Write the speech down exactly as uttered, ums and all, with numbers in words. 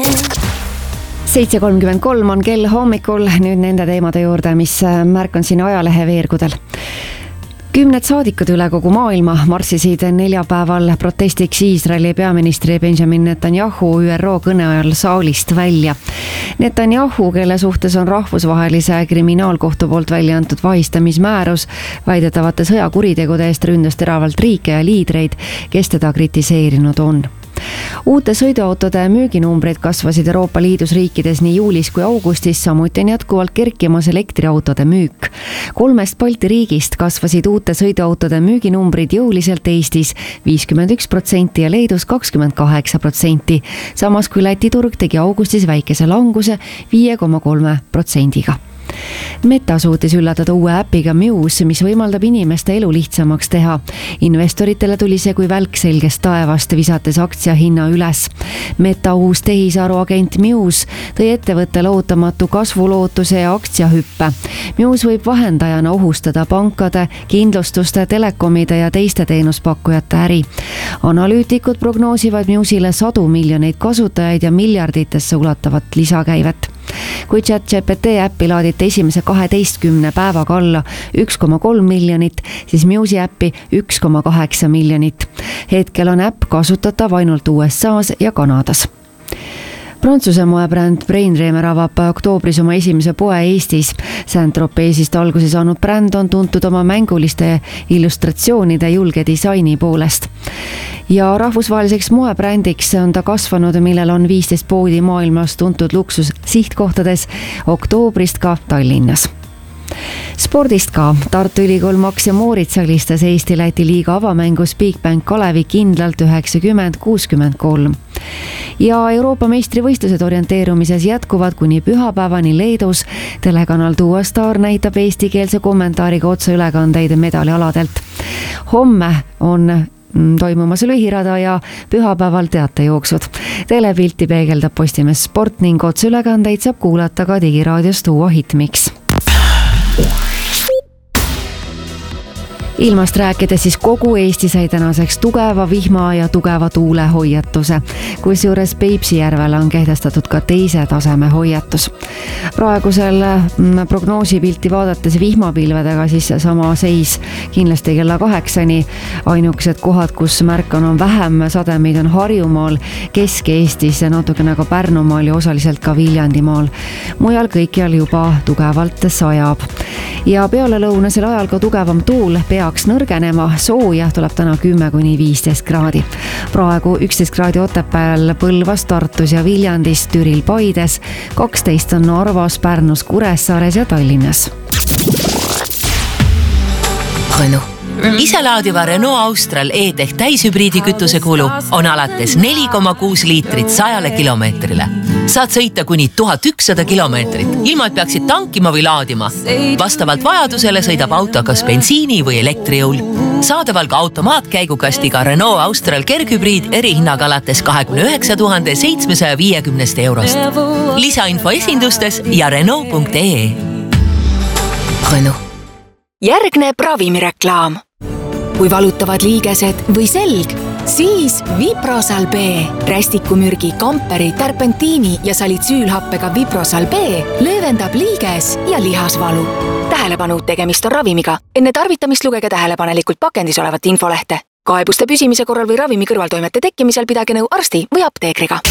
seitse kolmkümmend kolm on kell hommikul, nüüd nende teemade juurde, mis märkan siin ajalehe veergudel. Kümned saadikud üle kogu maailma marssisid neljapäeval protestiks Iisraeli peaministri Benjamin Netanyahu Ü R O kõne ajal saalist välja. Netanyahu, kelle suhtes on rahvusvahelise kriminaalkohtu poolt välja antud vahistamismäärus, väidetavate sõjakuritegude eest ründas teravalt riike ja liidreid, kes teda kritiseerinud on. Uute sõiduautode müüginumbrid kasvasid Euroopa Liidus riikides nii juulis kui augustis, samuti on jätkuvalt kerkimas elektriautode müük. Kolmest Balti riigist kasvasid uute sõiduautode müüginumbrid jõuliselt Eestis viiskümmend üks protsenti ja Leedus kakskümmend kaheksa protsenti, samas kui Läti turg tegi augustis väikese languse viie koma kolme protsendiga. Meta suutis üllatada uue äpiga Muse, mis võimaldab inimeste elu lihtsamaks teha. Investoritele tuli see kui välk selgest taevast, visates aktsiahinna üles. Meta uus tehisaruagent Muse tõi ettevõttele ootamatu kasvulootuse ja aktsiahüppe. Muse võib vahendajana ohustada pankade, kindlustuste, telekomide ja teiste teenuspakkujate äri. Analüütikud prognoosivad Muse'ile sadu miljoneid kasutajaid ja miljarditesse ulatavat lisakäivet. Kui ChatGPT äppi laaditi esimese kaheteistkümne päevaga alla üks koma kolm miljonit, siis Muse'i äppi üks koma kaheksa miljonit. Hetkel on äpp kasutatav ainult U S A's ja Kanadas. Prantsuse moebränd Brainremer avab oktoobris oma esimese poe Eestis. Saint-Tropez'ist alguse saanud bränd on tuntud oma mänguliste illustratsioonide julge disaini poolest. Ja rahvusvaheliseks moebrändiks on ta kasvanud, millel on viisteist poodi maailmas tuntud luksus sihtkohtades, oktoobrist ka Tallinnas. Spordist ka. Tartu Ülikool Max ja Moritz alistas Eesti-Läti liiga avamängus Bigbank Kalevi kindlalt üheksakümmend kuuskümmend kolm. Ja Euroopa meistrivõistlused orienteerumises jätkuvad kuni pühapäevani Leedus. Telekanal Duo Star näitab eestikeelse kommentaariga otseülekandeid medalialadelt. Homme on toimumas lühirada ja pühapäeval teatejooksud. Telepilti peegeldab Postimees Sport ning otseülekandeid saab kuulata ka digiraadios Duo Hitmix. Ilmast rääkides siis kogu Eesti sai tänaseks tugeva vihma ja tugeva tuule hoiatuse, kusjuures Peipsijärvel on kehtestatud ka teise taseme hoiatus. Praegusel prognoosipilti vaadates vihmapilvedega siis sama seis kindlasti kella kaheksani. Ainukesed kohad, kus märkan on vähem sademeid on Harjumaal, Kesk-Eestis ja natukene ka Pärnumaal ja osaliselt ka Viljandimaal. Mujal kõikjal juba tugevalt sajab. Ja peale lõunasel ajal ka tugevam tuul peaks nõrgenema, sooja tuleb täna kümme kuni viisteist kraadi. Praegu üksteist kraadi Otepääl, Põlvas, Tartus ja Viljandis, Türil, Paides, kaksteist on Narvas, Pärnus, Kuressaares ja Tallinnas. Renault. Iselaadiva Renault Austral E-Tech täishübriidi kütuse kulu on alates neli koma kuus liitrit sajale kilomeetrile. Saad sõita kuni tuhat ükssada kilomeetrit, ilma et peaksid tankima või laadima. Vastavalt vajadusele sõidab auto kas bensiini või elektrijõul. Saadaval ka automaatkäigukastiga Renault Austral kerghübriid erihinnaga alates kahekümne üheksa tuhande seitsmesaja viiekümnest eurost. Lisainfo esindustes ja Renault punkt ee. Renault. Järgneb ravimireklaam. Kui valutavad liigesed või selg, siis Viprosal B. Rästikumürgi, kamperi, terpentiini ja salitsüülhappega Viprosal B löövendab liiges ja lihasvalu. Tähelepanu, tegemist on ravimiga. Enne tarvitamist lugege tähelepanelikult pakendis olevat infolehte. Kaebuste püsimise korral või ravimi kõrvaltoimete tekkimisel pidage nõu arsti või apteekriga.